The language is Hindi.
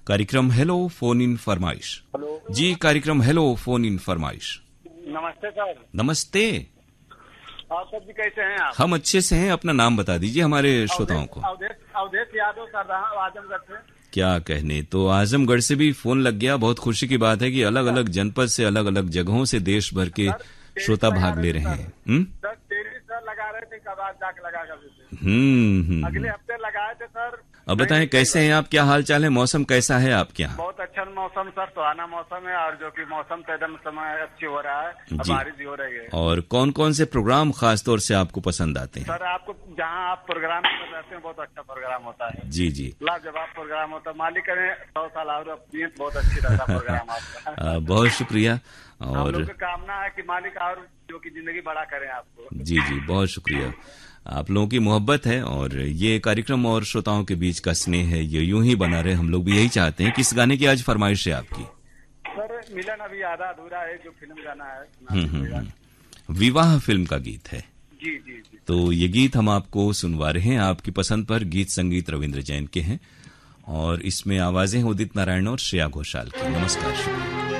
कार्यक्रम हेलो फोन इन फरमाइश। हेलो जी, कार्यक्रम हेलो फोन इन फरमाइश। नमस्ते सर। नमस्ते। आप सब भी कैसे हैं आप? हम अच्छे से हैं। अपना नाम बता दीजिए हमारे श्रोताओं को। अवधेश यादव सर, आजमगढ़ से। क्या कहने, तो आजमगढ़ से भी फोन लग गया। बहुत खुशी की बात है कि अलग अलग जनपद से, अलग अलग जगहों से देश भर के श्रोता भाग ले रहे हैं। सर तेरी सर लगा रहे थे, कब आज जाके लगा कर देते। अगले हफ्ते लगाए थे सर। अब बताएं कैसे हैं आप, क्या हाल चाल है, मौसम कैसा है आपके यहाँ? बहुत अच्छा मौसम सर, सुहाना मौसम है, और जो कि मौसम तो एकदम समय अच्छी हो रहा है, बारिश भी हो रही है। और कौन कौन से प्रोग्राम खास तौर से आपको पसंद आते हैं? सर आपको जहाँ आप प्रोग्राम में रहते हैं बहुत अच्छा प्रोग्राम होता है। जी जी, लाजवाब प्रोग्राम होता है। मालिक करें 100 साल और बहुत अच्छी रहता प्रोग्राम आपका। बहुत शुक्रिया। हम और लोग की कामना है कि मालिक और जो की जिंदगी बड़ा करें आपको। जी जी, बहुत शुक्रिया। आप लोगों की मोहब्बत है और ये कार्यक्रम और श्रोताओं के बीच का स्नेह है, ये यूं ही बना रहे। हम लोग भी यही चाहते हैं। किस गाने की आज फरमाइश है आपकी? सर मिलन अभी आधा अधूरा है, जो फिल्म गाना है। विवाह फिल्म का गीत है। जी जी जी। तो ये गीत हम आपको सुनवा रहे हैं। आपकी पसंद पर गीत संगीत रविंद्र जैन के हैं और इसमें आवाजें उदित नारायण और श्रेया घोषाल की। नमस्कार, शुक्रिया।